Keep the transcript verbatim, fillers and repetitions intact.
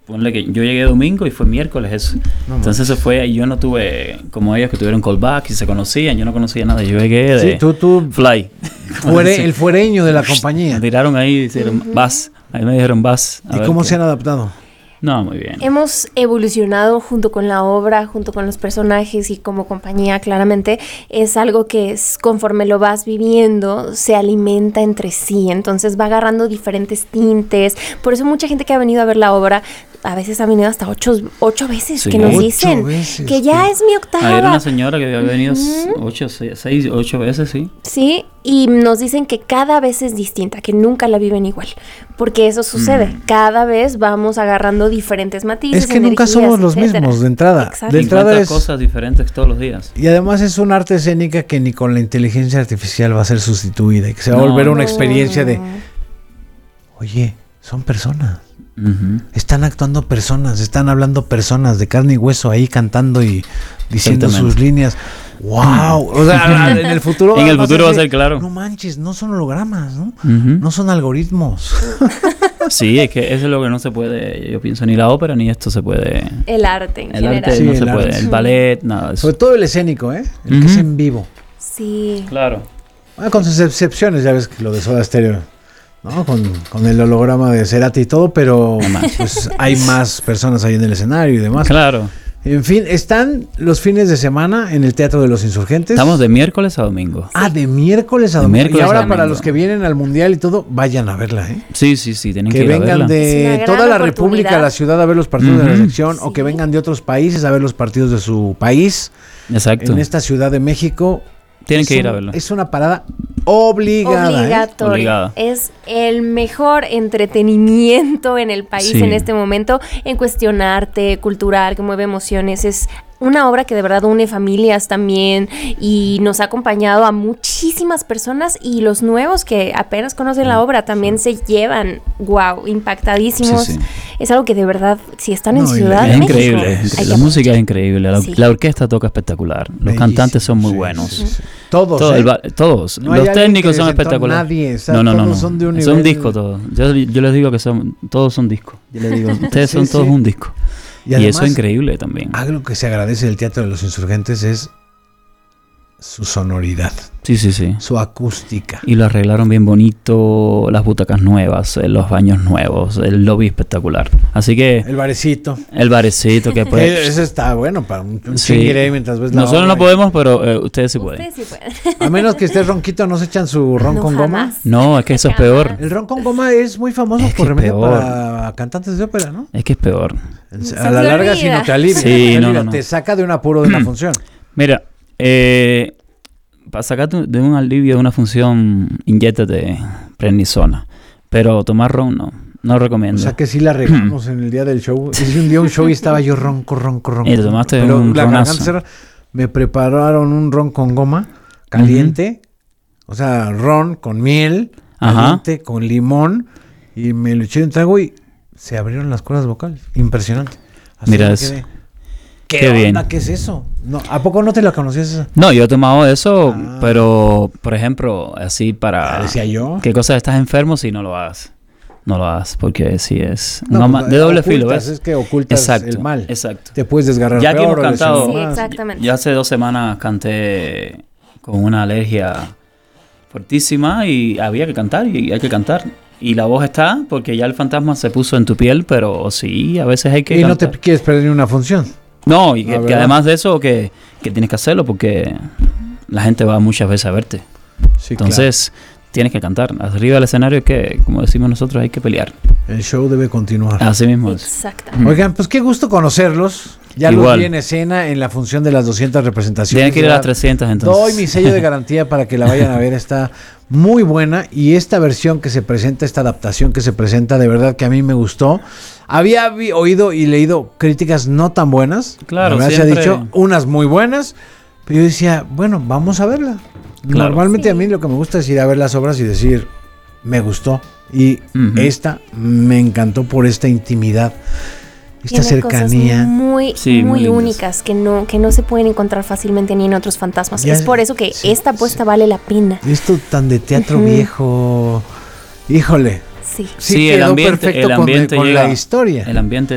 ponle que yo llegué domingo y fue miércoles eso. No, entonces se fue y yo no tuve, como ellos que tuvieron callback y se conocían, yo no conocía nada. Yo llegué de sí, tú, tú fly. Fuere, el fuereño de la compañía. Me tiraron ahí y dijeron, uh-huh. vas. Ahí me dijeron, vas. ¿Y cómo qué. se han adaptado? No, muy bien. Hemos evolucionado junto con la obra, junto con los personajes y como compañía, claramente. Es algo que es, conforme lo vas viviendo, se alimenta entre sí. Entonces va agarrando diferentes tintes. Por eso mucha gente que ha venido a ver la obra, a veces ha venido hasta ocho, ocho veces sí, que nos dicen veces, que ya que... es mi octava. Hay una señora que había venido uh-huh. ocho, seis, seis, ocho veces, sí. Sí, y nos dicen que cada vez es distinta, que nunca la viven igual. Porque eso sucede. Mm. Cada vez vamos agarrando diferentes matices. Es que nunca somos los etcétera. mismos de entrada. Exacto. De entrada es cosas diferentes todos los días. Y además es un arte escénica que ni con la inteligencia artificial va a ser sustituida. Y que se va no, a volver una no. experiencia de, oye, son personas. Uh-huh. Están actuando personas, están hablando personas de carne y hueso ahí cantando y diciendo sus líneas. ¡Wow! O sea, en el futuro en el futuro va a ser claro. No manches, no son hologramas, ¿no? Uh-huh. No son algoritmos. Sí, es que eso es lo que no se puede, yo pienso, ni la ópera ni esto se puede. El arte en el general. Arte sí, no el se arte. puede, el ballet, nada de eso. Sobre todo el escénico, ¿eh? El uh-huh. que es en vivo. Sí. Claro. Ah, con sus excepciones, ya ves que lo de Soda Stereo, ¿no? Con, con el holograma de Cerati y todo, pero pues hay más personas ahí en el escenario y demás. Claro. En fin, están los fines de semana en el Teatro de los Insurgentes. Estamos de miércoles a domingo. Ah, de miércoles a de domingo. Miércoles y ahora a para domingo. los que vienen al Mundial y todo, vayan a verla, ¿eh? Sí, sí, sí, tienen que, que ir a vengan verla. de toda la República a la ciudad a ver los partidos uh-huh. de la selección, sí. o que vengan de otros países a ver los partidos de su país. Exacto. En esta Ciudad de México. Tienen que un, ir a verlo. Es una parada obligada. Obligatoria. ¿eh? Obligada. Es el mejor entretenimiento en el país sí. en este momento, en cuestión arte, cultural, que mueve emociones. Es una obra que de verdad une familias también y nos ha acompañado a muchísimas personas, y los nuevos que apenas conocen la obra también sí. se llevan, wow, impactadísimos. Sí, sí. Es algo que de verdad, si están no, en Ciudad es de increíble, México, es increíble. La música es increíble, la, sí. la orquesta toca espectacular, los Bellísimo, cantantes son muy sí, buenos. Sí, sí. Todos, Todo, ¿eh? el, todos. No los técnicos son espectaculares. Nadie, o sea, no, no, no, todos no. son de un nivel. Son discos todos. Yo, yo les digo que son todos son discos. Yo les digo, ustedes son sí, todos sí. un disco. Y, además, y eso es increíble también. Algo que se agradece del Teatro de los Insurgentes es su sonoridad. Sí, sí, sí. Su acústica. Y lo arreglaron bien bonito, las butacas nuevas, los baños nuevos, el lobby espectacular. Así que... El barecito. El barecito que pues... Eso está bueno para un, un sí. chinguiré mientras ves la Nosotros obra. no podemos, pero eh, ustedes sí pueden. Ustedes sí pueden. A menos que estés ronquito, ¿no se echan su ron no, con jamás. goma? No, es que eso es peor. El ron con goma es muy famoso es por remedio peor. para cantantes de ópera, ¿no? Es que es peor. A la larga si no te alivia. Sí, te, no, no, no. te saca de un apuro de la función. Mira, eh... para sacarte de un alivio de una función, inyéctate prednisona. Pero tomar ron no, no recomiendo. O sea que sí la regamos en el día del show. Hice un día un show y estaba yo ronco, ronco, ronco. Y te tomaste pero un la ronazo. garganta me prepararon un ron con goma, caliente. Uh-huh. O sea, ron con miel, caliente, Ajá. con limón. Y me lo eché un trago y se abrieron las cuerdas vocales. Impresionante. Así Mira me eso. quedé. ¿Qué, Qué onda? bien. ¿Qué es eso? No, ¿a poco no te la conocías esa? No, yo he tomado eso, ah. pero, por ejemplo, así para... Ya decía yo. ¿Qué cosa estás enfermo si no lo hagas? No lo hagas, porque sí es... No, una pues, ma- de doble ocultas, filo, ¿ves? Es que ocultas exacto, el mal. Exacto. Te puedes desgarrar Ya que peor. hemos cantado... Sí, exactamente. Yo hace dos semanas canté con una alergia fuertísima y había que cantar y hay que cantar. Y la voz está porque ya el fantasma se puso en tu piel, pero sí, a veces hay que y cantar. no te quieres perder ni una función. No, y que, que además de eso, que, que tienes que hacerlo porque la gente va muchas veces a verte. Sí, Entonces, claro. tienes que cantar. Arriba del escenario es que, como decimos nosotros, hay que pelear. El show debe continuar. Así mismo es. Exacto. Oigan, pues qué gusto conocerlos. Ya Igual. los vi en escena en la función de las doscientas representaciones. Tienen que ir a las trescientas entonces. Doy mi sello de garantía para que la vayan a ver. Está muy buena. Y esta versión que se presenta, esta adaptación que se presenta, de verdad que a mí me gustó. Había vi- oído y leído críticas no tan buenas. Claro, la verdad siempre... se ha dicho unas muy buenas. Pero yo decía, bueno, vamos a verla. Claro. Normalmente Sí. a mí lo que me gusta es ir a ver las obras y decir, me gustó. Y Uh-huh. esta me encantó por esta intimidad, esta Tiene cercanía. cosas muy, Sí, muy, muy únicas que no, que no se pueden encontrar fácilmente ni en otros fantasmas. Ya, es por eso que sí, esta apuesta sí. vale la pena. Esto tan de teatro Ujú. viejo. Híjole. Sí. Sí, Sí, el quedó ambiente, perfecto el con- ambiente con, llega- la historia. El ambiente